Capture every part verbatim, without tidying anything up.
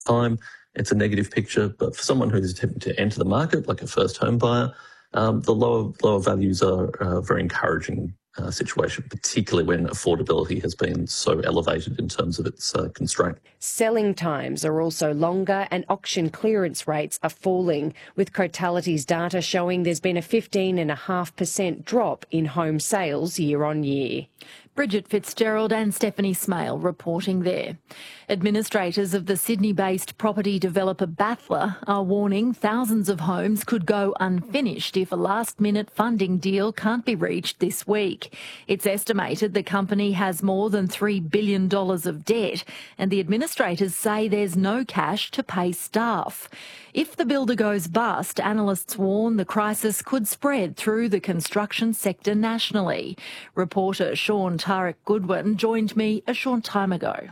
time, it's a negative picture. But for someone who's attempting to enter the market, like a first home buyer, um, the lower lower values are a very encouraging uh, situation, particularly when affordability has been so elevated in terms of its uh, constraint. Selling times are also longer and auction clearance rates are falling, with Cotality's data showing there's been a fifteen point five percent drop in home sales year on year. Bridget Fitzgerald and Stephanie Smale reporting there. Administrators of the Sydney-based property developer Battler are warning thousands of homes could go unfinished if a last-minute funding deal can't be reached this week. It's estimated the company has more than three billion dollars of debt, and the administrators say there's no cash to pay staff. If the builder goes bust, analysts warn the crisis could spread through the construction sector nationally. Reporter Sean Tarek Goodwin joined me a short time ago.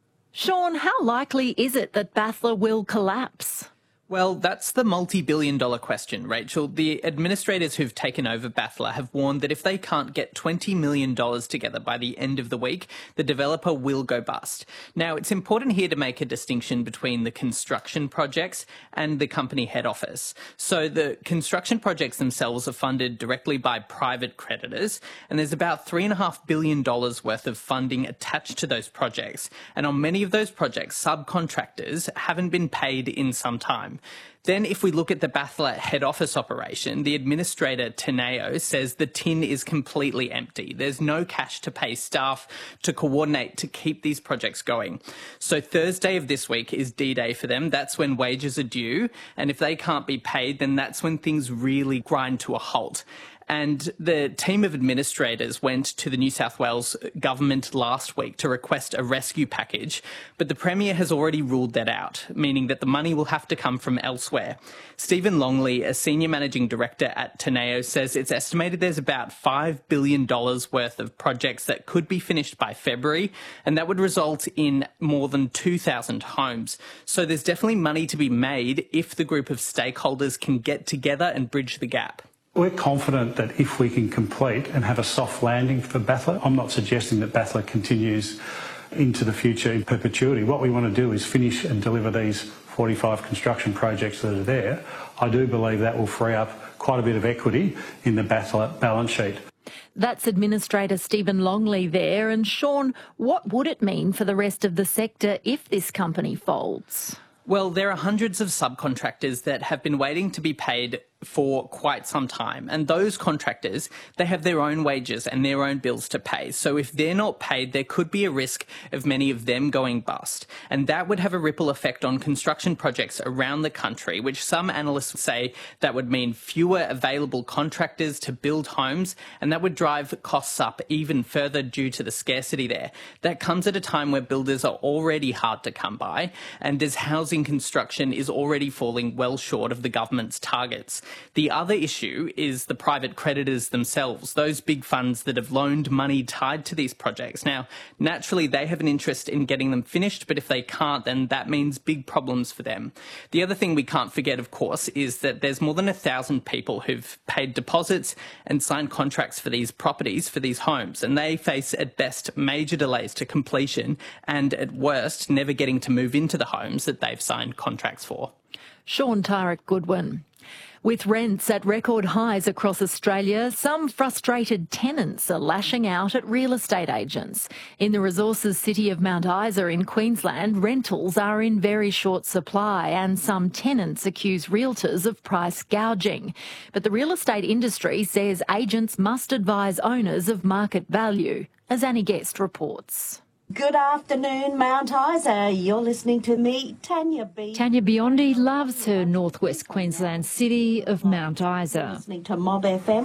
Sean, how likely is it that Battler will collapse? Well, that's the multi-billion dollar question, Rachel. The administrators who've taken over Battler have warned that if they can't get twenty million dollars together by the end of the week, the developer will go bust. Now, it's important here to make a distinction between the construction projects and the company head office. So the construction projects themselves are funded directly by private creditors, and there's about three point five billion dollars worth of funding attached to those projects. And on many of those projects, subcontractors haven't been paid in some time. Then if we look at the Battler head office operation, the administrator, Teneo, says the tin is completely empty. There's no cash to pay staff to coordinate to keep these projects going. So Thursday of this week is D-Day for them. That's when wages are due. And if they can't be paid, then that's when things really grind to a halt. And the team of administrators went to the New South Wales government last week to request a rescue package, but the Premier has already ruled that out, meaning that the money will have to come from elsewhere. Stephen Longley, a senior managing director at Teneo, says it's estimated there's about five billion dollars worth of projects that could be finished by February, and that would result in more than two thousand homes. So there's definitely money to be made if the group of stakeholders can get together and bridge the gap. We're confident that if we can complete and have a soft landing for Battler, I'm not suggesting that Battler continues into the future in perpetuity. What we want to do is finish and deliver these forty-five construction projects that are there. I do believe that will free up quite a bit of equity in the Battler balance sheet. That's Administrator Stephen Longley there. And Sean, what would it mean for the rest of the sector if this company folds? Well, there are hundreds of subcontractors that have been waiting to be paid for quite some time. And those contractors, they have their own wages and their own bills to pay. So if they're not paid, there could be a risk of many of them going bust. And that would have a ripple effect on construction projects around the country, which some analysts say that would mean fewer available contractors to build homes, and that would drive costs up even further due to the scarcity there. That comes at a time where builders are already hard to come by, and as housing construction is already falling well short of the government's targets. The other issue is the private creditors themselves, those big funds that have loaned money tied to these projects. Now, naturally, they have an interest in getting them finished, but if they can't, then that means big problems for them. The other thing we can't forget, of course, is that there's more than a thousand people who've paid deposits and signed contracts for these properties, for these homes, and they face at best major delays to completion and at worst never getting to move into the homes that they've signed contracts for. Sean Tarek Goodwin. With rents at record highs across Australia, some frustrated tenants are lashing out at real estate agents. In the resources city of Mount Isa in Queensland, rentals are in very short supply and some tenants accuse realtors of price gouging. But the real estate industry says agents must advise owners of market value, as Annie Guest reports. Good afternoon, Mount Isa. You're listening to me, Tanya B. Tanya Biondi loves her northwest Queensland city of Mount Isa. Listening to Mob F M,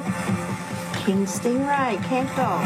King Stingray, Campbell.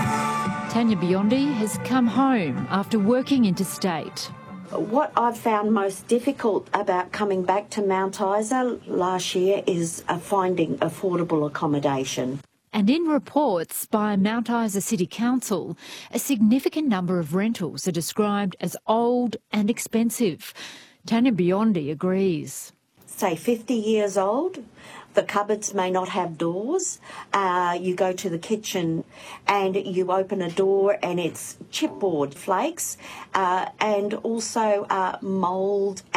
Tanya Biondi has come home after working interstate. What I've found most difficult about coming back to Mount Isa last year is uh, finding affordable accommodation. And in reports by Mount Isa City Council, a significant number of rentals are described as old and expensive. Tanya Biondi agrees. Say fifty years old, the cupboards may not have doors. Uh, you go to the kitchen and you open a door and it's chipboard flakes uh, and also uh, mould.